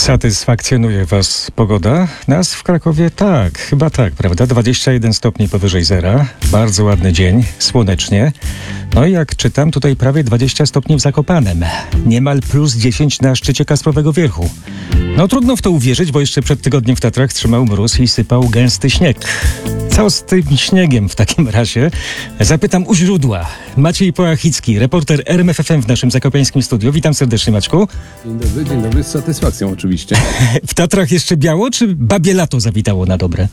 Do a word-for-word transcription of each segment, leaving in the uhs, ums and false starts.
Satysfakcjonuje Was pogoda? Nas w Krakowie tak, chyba tak, prawda? dwadzieścia jeden stopni powyżej zera. Bardzo ładny dzień, słonecznie. No i jak czytam, tutaj prawie dwadzieścia stopni w Zakopanem. Niemal plus dziesięć na szczycie Kasprowego Wierchu. No trudno w to uwierzyć, bo jeszcze przed tygodniem w Tatrach trzymał mróz i sypał gęsty śnieg. Co z tym śniegiem w takim razie? Zapytam u źródła. Maciej Połachicki, reporter R M F F M w naszym zakopiańskim studiu. Witam serdecznie, Maćku. Dzień dobry, dzień dobry, z satysfakcją oczywiście. W Tatrach jeszcze biało, czy babie lato zawitało na dobre?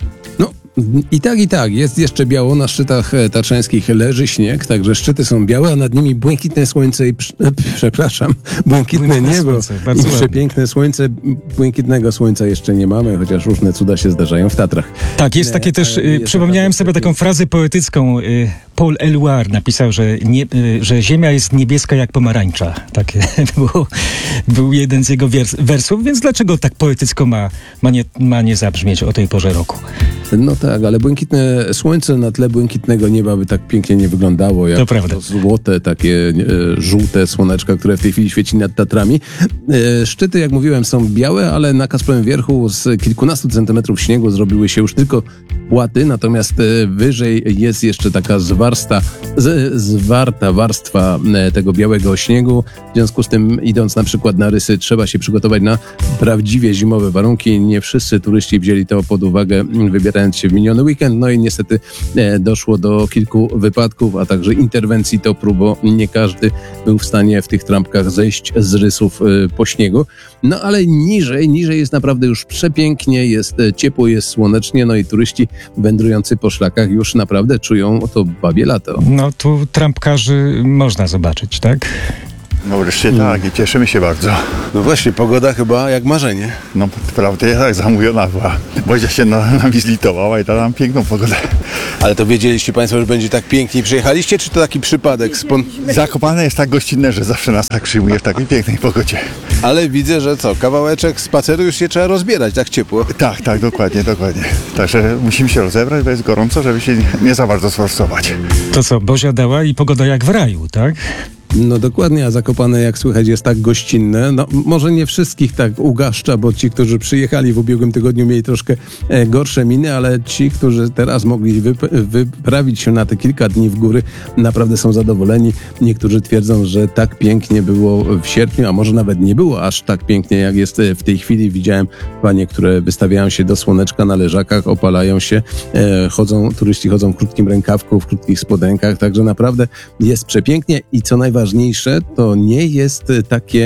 No i tak, i tak. Jest jeszcze biało, na szczytach tatrzańskich leży śnieg, także szczyty są białe, a nad nimi błękitne słońce i, przepraszam, błękitne, błękitne niebo słońce, i przepiękne słońce. Błękitnego słońca jeszcze nie mamy, chociaż różne cuda się zdarzają w Tatrach. Tak, jest takie też, y, przypomniałem sobie taką frazę poetycką. Y, Paul Eluard napisał, że, nie, y, że ziemia jest niebieska jak pomarańcza. Takie było, był jeden z jego wers- wersów, więc dlaczego tak poetycko ma, ma, nie, ma nie zabrzmieć o tej porze roku? No tak, ale błękitne słońce na tle błękitnego nieba by tak pięknie nie wyglądało, jak to prawda. To złote, takie e, żółte słoneczka, które w tej chwili świeci nad Tatrami. E, szczyty, jak mówiłem, są białe, ale na Kasprowym Wierchu z kilkunastu centymetrów śniegu zrobiły się już tylko płaty, natomiast e, wyżej jest jeszcze taka zwarsta, z, zwarta warstwa e, tego białego śniegu. W związku z tym, idąc na przykład na rysy, trzeba się przygotować na prawdziwie zimowe warunki. Nie wszyscy turyści wzięli to pod uwagę, wybierając się w miniony weekend, no i niestety e, doszło do kilku wypadków, a także interwencji to próbo. Nie każdy był w stanie w tych trampkach zejść z rysów e, po śniegu. No ale niżej, niżej jest naprawdę już przepięknie, jest e, ciepło, jest słonecznie, no i turyści wędrujący po szlakach już naprawdę czują to babie lato. No tu trampkarzy można zobaczyć, tak? No wreszcie hmm. tak i cieszymy się bardzo. No właśnie, pogoda chyba jak marzenie. No prawda, tak zamówiona była. Bozia się na, nami zlitowała i dała nam piękną pogodę. Ale to wiedzieliście Państwo, że będzie tak pięknie. Przyjechaliście, czy to taki przypadek? Spon... Zakopane jest tak gościnne, że zawsze nas tak przyjmuje w takiej pięknej pogodzie. Ale widzę, że co, kawałeczek spaceru już się trzeba rozbierać, tak ciepło. Tak, tak, dokładnie, dokładnie. Także musimy się rozebrać, bo jest gorąco, żeby się nie za bardzo sforsować. To co, Bozia dała i pogoda jak w raju, tak? No dokładnie, a Zakopane, jak słychać, jest tak gościnne. No może nie wszystkich tak ugaszcza, bo ci, którzy przyjechali w ubiegłym tygodniu, mieli troszkę e, gorsze miny, ale ci, którzy teraz mogli wyp- wyprawić się na te kilka dni w góry, naprawdę są zadowoleni. Niektórzy twierdzą, że tak pięknie było w sierpniu, a może nawet nie było aż tak pięknie, jak jest w tej chwili. Widziałem panie, które wystawiają się do słoneczka na leżakach, opalają się, e, chodzą, turyści chodzą w krótkim rękawku, w krótkich spodenkach, także naprawdę jest przepięknie i co najważniejsze, Ważniejsze, to nie jest takie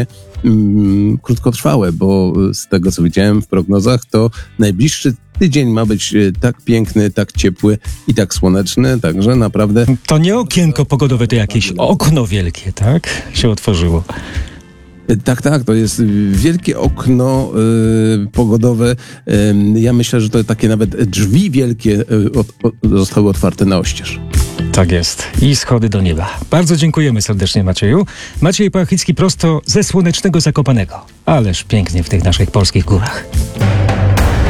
mm, krótkotrwałe, bo z tego, co widziałem w prognozach, to najbliższy tydzień ma być tak piękny, tak ciepły i tak słoneczny, także naprawdę... To nie okienko pogodowe, to jakieś okno wielkie, tak? Się otworzyło. Tak, tak, to jest wielkie okno y, pogodowe. Y, ja myślę, że to takie nawet drzwi wielkie y, od, od, zostały otwarte na oścież. Tak jest. I schody do nieba. Bardzo dziękujemy serdecznie, Macieju. Maciej Połachicki prosto ze słonecznego Zakopanego. Ależ pięknie w tych naszych polskich górach.